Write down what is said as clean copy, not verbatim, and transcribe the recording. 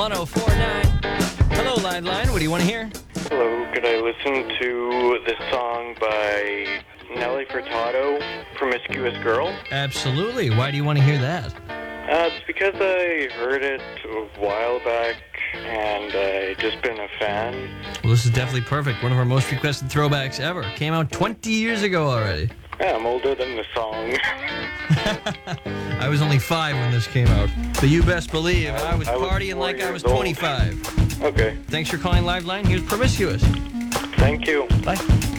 1049. Hello, Line. What do you want to hear? Hello, could I listen to this song by Nelly Furtado, Promiscuous Girl? Absolutely. Why do you want to hear that? It's because I heard it a while back, and I just been a fan. Well, this is definitely perfect. One of our most requested throwbacks ever. Came out 20 years ago already. Yeah, I'm older than the song. I was only 5 when this came out. But you best believe I was I was partying 4 like I was years old. 25. Okay, Thanks for calling Liveline. Here's Promiscuous. thank you. Bye.